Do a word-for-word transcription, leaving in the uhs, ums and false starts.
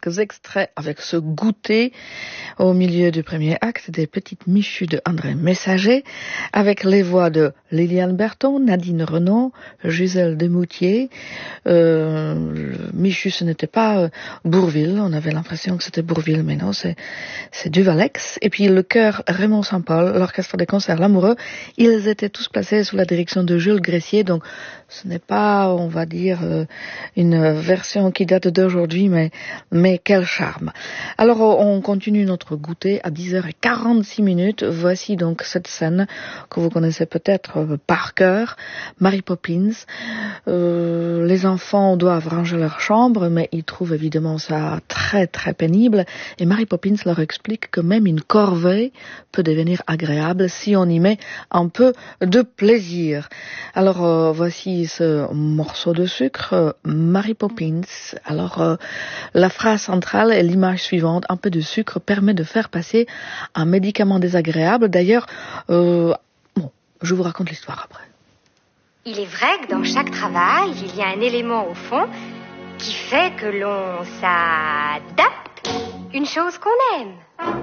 quelques extraits avec ce goûter au milieu du premier acte des Petites Michues de André Messager, avec les voix de Liliane Berton, Nadine Renaud, Gisèle Desmoutiers. Euh, Michu, ce n'était pas euh, Bourvil, on avait l'impression que c'était Bourvil, mais non, c'est, c'est Duvalex. Et puis le chœur Raymond Saint-Paul, l'orchestre des concerts L'Amoureux, ils étaient tous placés sous la direction de Jules Gressier, donc ce n'est pas, on va dire, euh, une version qui date d'aujourd'hui, mais, mais quel charme. Alors on continue notre goûter à dix heures quarante-six minutes. Voici donc cette scène que vous connaissez peut-être euh, par cœur, Mary Poppins. Euh, les enfants doivent ranger leur chambre, mais ils trouvent évidemment ça très très pénible, et Mary Poppins leur explique que même une corvée peut devenir agréable si on y met un peu de plaisir. Alors euh, voici ce morceau de sucre, euh, Mary Poppins. Alors euh, la phrase centrale est l'image suivante: un peu de sucre permet de faire passer un médicament désagréable. D'ailleurs, euh, bon, je vous raconte l'histoire après. Il est vrai que dans chaque travail, il y a un élément au fond qui fait que l'on s'adapte, une chose qu'on aime.